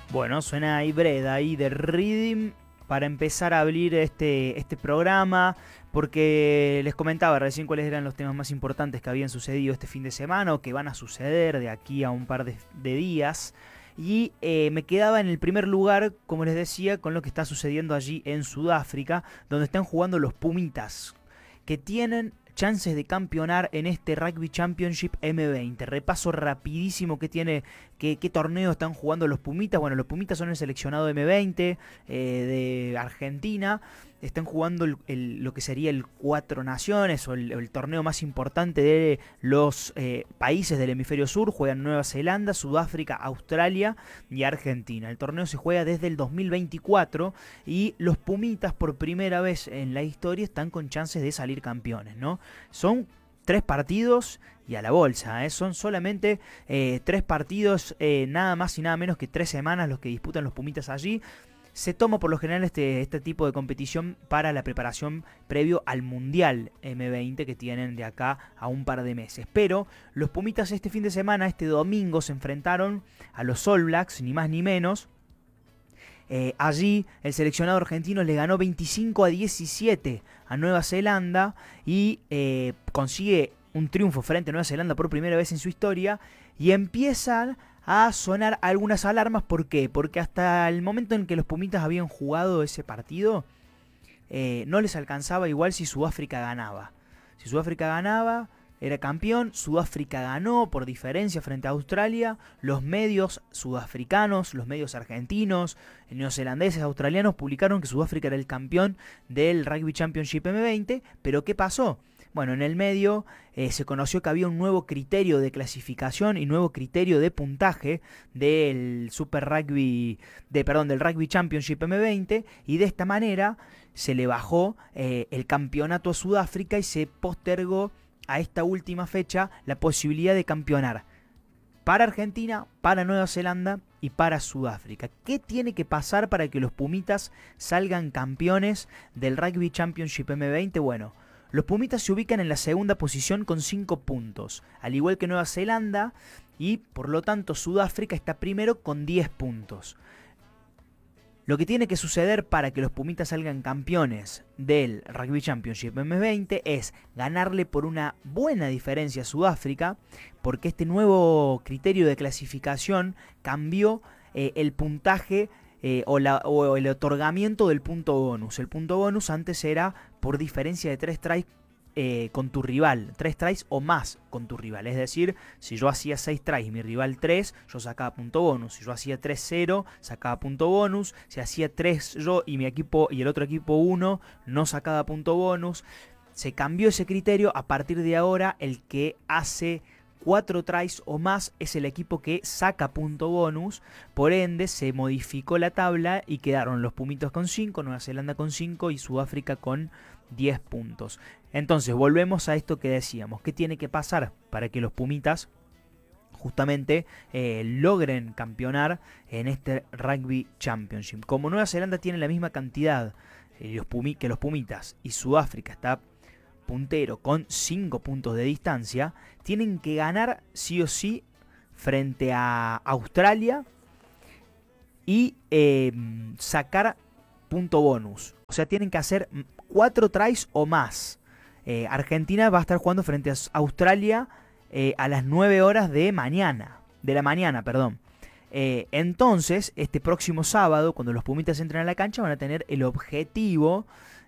Bueno, suena ahí Breda ahí de Rhythm para empezar a abrir este programa, porque les comentaba recién cuáles eran los temas más importantes que habían sucedido este fin de semana o que van a suceder de aquí a un par de días. Y me quedaba en el primer lugar, como les decía, con lo que está sucediendo allí en Sudáfrica, donde están jugando los Pumitas, que tienen chances de campeonar en este Rugby Championship M20. Repaso rapidísimo qué torneo están jugando los Pumitas. Bueno, los Pumitas son el seleccionado M20 de Argentina. Están jugando lo que sería el Cuatro Naciones o el torneo más importante de los países del hemisferio sur. Juegan Nueva Zelanda, Sudáfrica, Australia y Argentina. El torneo se juega desde el 2024 y los Pumitas por primera vez en la historia están con chances de salir campeones, ¿no? Son 3 partidos y a la bolsa, ¿eh? Son solamente 3 partidos, nada más y nada menos que 3 semanas los que disputan los Pumitas allí. Se toma por lo general este tipo de competición para la preparación previo al Mundial M20 que tienen de acá a un par de meses. Pero los Pumitas este fin de semana, este domingo, se enfrentaron a los All Blacks, ni más ni menos. Allí el seleccionado argentino le ganó 25-17 a Nueva Zelanda y consigue un triunfo frente a Nueva Zelanda por primera vez en su historia y empiezan a sonar algunas alarmas. ¿Por qué? Porque hasta el momento en que los Pumitas habían jugado ese partido no les alcanzaba igual si Sudáfrica ganaba. Si Sudáfrica ganaba, era campeón. Sudáfrica ganó por diferencia frente a Australia. Los medios sudafricanos, los medios argentinos, neozelandeses, australianos publicaron que Sudáfrica era el campeón del Rugby Championship M20. ¿Pero qué pasó? Bueno, en el medio se conoció que había un nuevo criterio de clasificación y nuevo criterio de puntaje del del Rugby Championship M20, y de esta manera se le bajó el campeonato a Sudáfrica y se postergó a esta última fecha la posibilidad de campeonar para Argentina, para Nueva Zelanda y para Sudáfrica. ¿Qué tiene que pasar para que los Pumitas salgan campeones del Rugby Championship M20? Bueno, los Pumitas se ubican en la segunda posición con 5 puntos, al igual que Nueva Zelanda, y por lo tanto Sudáfrica está primero con 10 puntos. Lo que tiene que suceder para que los Pumitas salgan campeones del Rugby Championship M20 es ganarle por una buena diferencia a Sudáfrica, porque este nuevo criterio de clasificación cambió el puntaje o el otorgamiento del punto bonus. El punto bonus antes era por diferencia de 3 tries con tu rival, 3 tries o más con tu rival. Es decir, si yo hacía 6 tries y mi rival 3, yo sacaba punto bonus. Si yo hacía 3-0, sacaba punto bonus. Si hacía 3 yo y mi equipo y el otro equipo 1, no sacaba punto bonus. Se cambió ese criterio. A partir de ahora, el que hace 4 tries o más es el equipo que saca punto bonus. Por ende se modificó la tabla y quedaron los Pumitos con 5, Nueva Zelanda con 5 y Sudáfrica con 10 puntos. Entonces volvemos a esto que decíamos. ¿Qué tiene que pasar para que los Pumitas justamente logren campeonar en este Rugby Championship? Como Nueva Zelanda tiene la misma cantidad que los Pumitas y Sudáfrica está puntero con 5 puntos de distancia, tienen que ganar sí o sí frente a Australia y sacar punto bonus. O sea, tienen que hacer 4 tries o más. Argentina va a estar jugando frente a Australia a las 9 horas de la mañana. Entonces, este próximo sábado, cuando los Pumitas entren a la cancha, van a tener el objetivo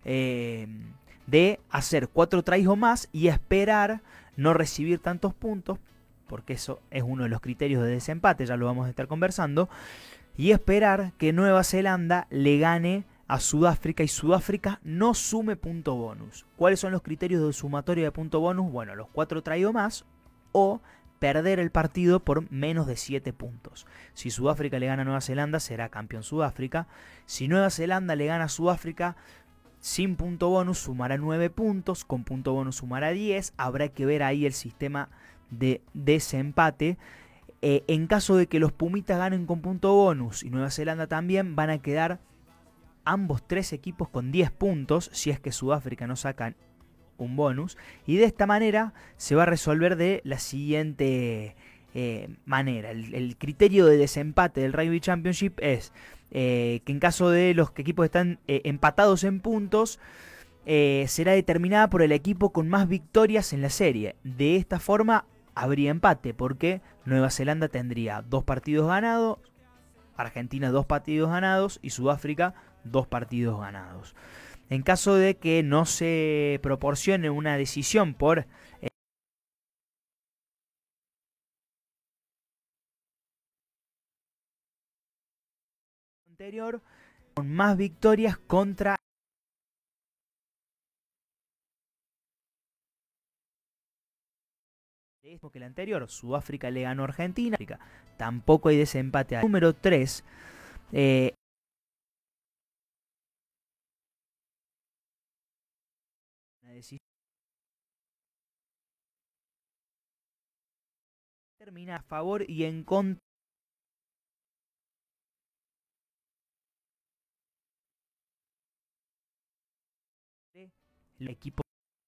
de hacer 4 tries o más y esperar no recibir tantos puntos, porque eso es uno de los criterios de desempate, ya lo vamos a estar conversando, y esperar que Nueva Zelanda le gane a Sudáfrica y Sudáfrica no sume punto bonus. ¿Cuáles son los criterios de sumatoria de punto bonus? Bueno, los 4 tries o más o perder el partido por menos de 7 puntos. Si Sudáfrica le gana a Nueva Zelanda, será campeón Sudáfrica. Si Nueva Zelanda le gana a Sudáfrica, sin punto bonus sumará 9 puntos, con punto bonus sumará 10. Habrá que ver ahí el sistema de desempate. En caso de que los Pumitas ganen con punto bonus y Nueva Zelanda también, van a quedar ambos 3 equipos con 10 puntos, si es que Sudáfrica no sacan un bonus. Y de esta manera se va a resolver de la siguiente manera. El criterio de desempate del Rugby Championship es que en caso de los equipos que están empatados en puntos, será determinada por el equipo con más victorias en la serie. De esta forma habría empate, porque Nueva Zelanda tendría 2 partidos ganados, Argentina 2 partidos ganados y Sudáfrica 2 partidos ganados. En caso de que no se proporcione una decisión por anterior, con más victorias contra que el anterior, Sudáfrica le ganó a Argentina, tampoco hay desempate. Número 3, una decisión termina a favor y en contra del equipo.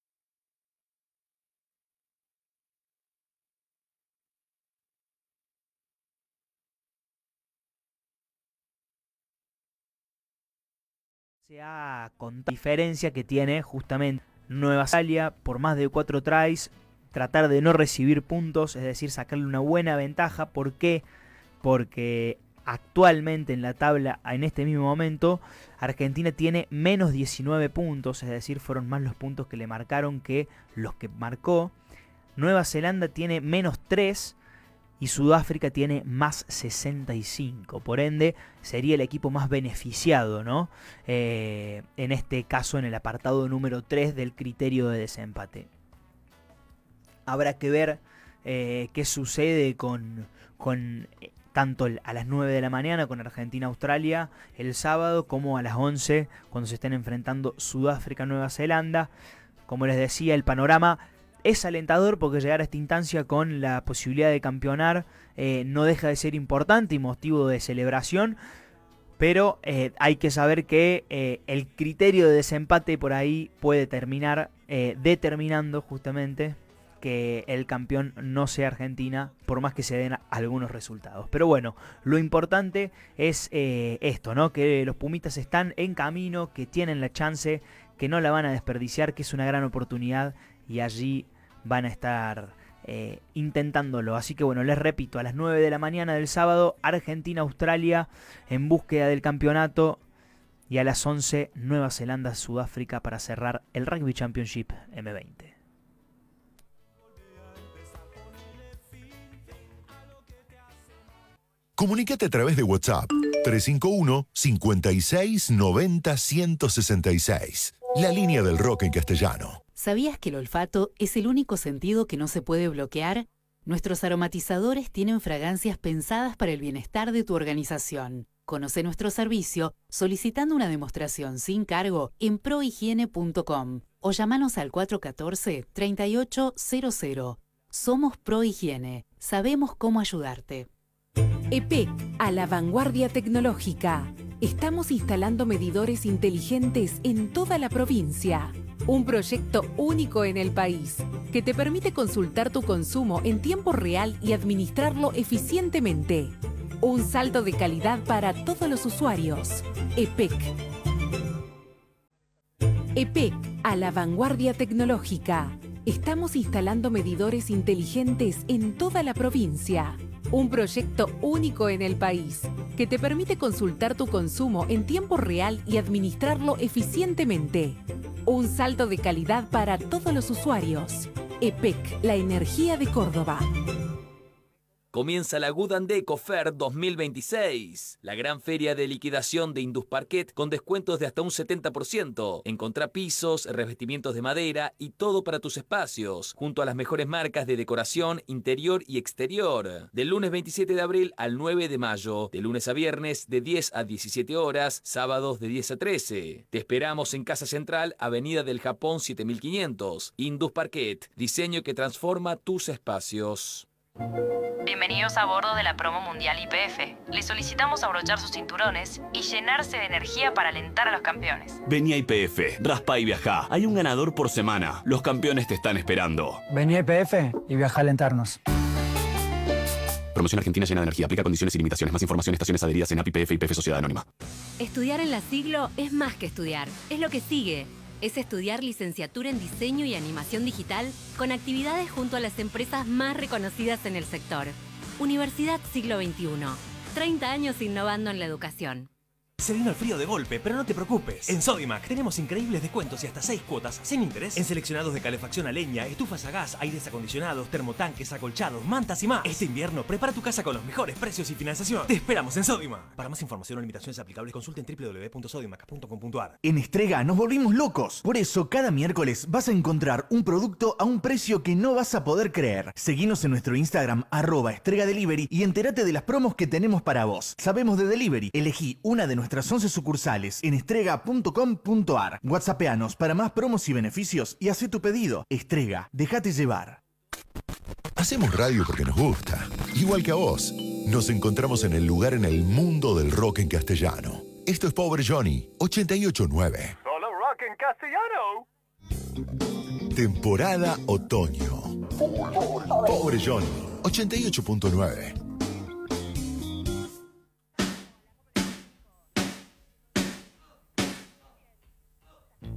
Se ha contado la diferencia que tiene justamente Nueva Zelanda por más de 4 tries, tratar de no recibir puntos, es decir, sacarle una buena ventaja. ¿Por qué? Porque actualmente en la tabla, en este mismo momento, Argentina tiene menos 19 puntos, es decir, fueron más los puntos que le marcaron que los que marcó. Nueva Zelanda tiene menos 3 y Sudáfrica tiene más 65. Por ende, sería el equipo más beneficiado, ¿no? En este caso, en el apartado número 3 del criterio de desempate. Habrá que ver qué sucede con tanto a las 9 de la mañana con Argentina-Australia el sábado, como a las 11 cuando se estén enfrentando Sudáfrica-Nueva Zelanda. Como les decía, el panorama es alentador, porque llegar a esta instancia con la posibilidad de campeonar no deja de ser importante y motivo de celebración, pero hay que saber que el criterio de desempate por ahí puede terminar determinando justamente que el campeón no sea Argentina, por más que se den algunos resultados. Pero bueno, lo importante es esto, ¿no? Que los Pumitas están en camino, que tienen la chance, que no la van a desperdiciar, que es una gran oportunidad, y allí van a estar intentándolo. Así que bueno, les repito, a las 9 de la mañana del sábado, Argentina-Australia en búsqueda del campeonato, y a las 11 Nueva Zelanda-Sudáfrica para cerrar el Rugby Championship M20. Comunícate a través de WhatsApp 351 56 90 166. La línea del rock en castellano. ¿Sabías que el olfato es el único sentido que no se puede bloquear? Nuestros aromatizadores tienen fragancias pensadas para el bienestar de tu organización. Conoce nuestro servicio solicitando una demostración sin cargo en prohigiene.com o llamanos al 414-3800. Somos ProHigiene. Sabemos cómo ayudarte. EPEC, a la vanguardia tecnológica. Estamos instalando medidores inteligentes en toda la provincia. Un proyecto único en el país que te permite consultar tu consumo en tiempo real y administrarlo eficientemente. Un salto de calidad para todos los usuarios. EPEC. EPEC, a la vanguardia tecnológica. Estamos instalando medidores inteligentes en toda la provincia. Un proyecto único en el país que te permite consultar tu consumo en tiempo real y administrarlo eficientemente. Un salto de calidad para todos los usuarios. EPEC, la energía de Córdoba. Comienza la Good & Deco Fair 2026, la gran feria de liquidación de Indusparquet con descuentos de hasta un 70%. Encontrá pisos, revestimientos de madera y todo para tus espacios, junto a las mejores marcas de decoración interior y exterior. Del lunes 27 de abril al 9 de mayo, de lunes a viernes de 10 a 17 horas, sábados de 10 a 13. Te esperamos en Casa Central, Avenida del Japón 7500. Indusparquet, diseño que transforma tus espacios. Bienvenidos a bordo de la promo mundial YPF. Les solicitamos abrochar sus cinturones y llenarse de energía para alentar a los campeones. Vení a YPF, raspa y viajá. Hay un ganador por semana. Los campeones te están esperando. Vení a YPF y viaja a alentarnos. Promoción argentina llena de energía. Aplica condiciones y limitaciones. Más información, estaciones adheridas en API, PF y PF Sociedad Anónima. Estudiar en la Siglo es más que estudiar. Es lo que sigue. Es estudiar licenciatura en diseño y animación digital con actividades junto a las empresas más reconocidas en el sector. Universidad Siglo XXI. 30 años innovando en la educación. Se vino el frío de golpe, pero no te preocupes. En Sodimac tenemos increíbles descuentos y hasta 6 cuotas sin interés en seleccionados de calefacción a leña, estufas a gas, aires acondicionados, termotanques, acolchados, mantas y más. Este invierno prepara tu casa con los mejores precios y financiación. Te esperamos en Sodimac. Para más información o limitaciones aplicables, consulten www.sodimac.com.ar. En Estrega nos volvimos locos. Por eso cada miércoles vas a encontrar un producto a un precio que no vas a poder creer. Seguinos en nuestro Instagram @estregadelivery y entérate de las promos que tenemos para vos. Sabemos de delivery. Elegí una de nuestras 11 sucursales en estrega.com.ar. WhatsAppeanos para más promos y beneficios y haz tu pedido. Estrega, déjate llevar. Hacemos radio porque nos gusta, igual que a vos. Nos encontramos en el lugar en el mundo del rock en castellano. Esto es Pobre Johnny, 88.9. Solo rock en castellano. Temporada otoño. Pobre Johnny, 88.9.